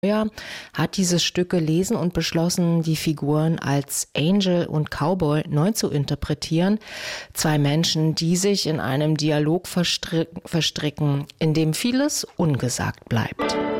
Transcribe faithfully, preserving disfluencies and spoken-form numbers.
hat dieses Stück gelesen und beschlossen, die Figuren als Angel und Cowboy neu zu interpretieren. Zwei Menschen, die sich in einem Dialog verstricken, in dem vieles ungesagt bleibt.